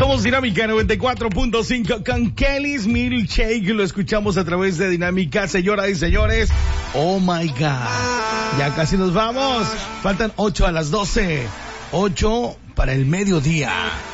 Somos Dinámica 94.5 con Kelly's Milkshake. Lo escuchamos a través de Dinámica, señoras y señores. Oh my God. Ya casi nos vamos. Faltan 8 a las 12. 8 para el mediodía.